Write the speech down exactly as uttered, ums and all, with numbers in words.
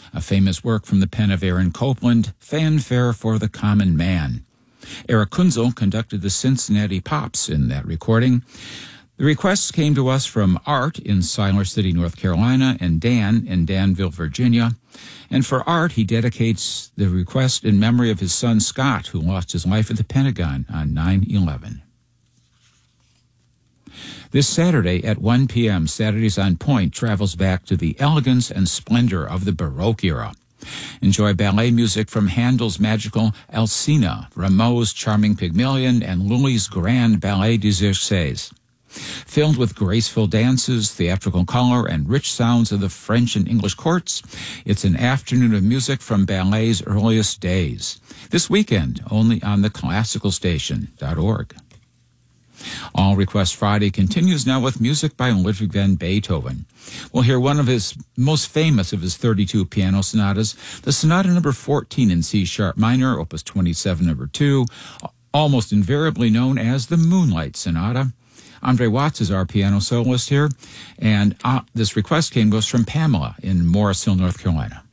a famous work from the pen of Aaron Copland, Fanfare for the Common Man. Eric Kunzel conducted the Cincinnati Pops in that recording. The requests came to us from Art in Siler City, North Carolina, and Dan in Danville, Virginia. And for Art, he dedicates the request in memory of his son Scott, who lost his life at the Pentagon on nine eleven. This Saturday at one p.m., Saturdays on Point travels back to the elegance and splendor of the Baroque era. Enjoy ballet music from Handel's magical Alcina, Rameau's charming Pygmalion, and Lully's grand Ballet des Exercices. Filled with graceful dances, theatrical color, and rich sounds of the French and English courts, it's an afternoon of music from ballet's earliest days. This weekend, only on the classical station dot org. All Request Friday continues now with music by Ludwig van Beethoven. We'll hear one of his most famous of his thirty-two piano sonatas, the Sonata number fourteen in C-sharp minor, opus twenty-seven, number two, almost invariably known as the Moonlight Sonata. Andre Watts is our piano soloist here, and uh, this request came to us from Pamela in Morris Hill, North Carolina.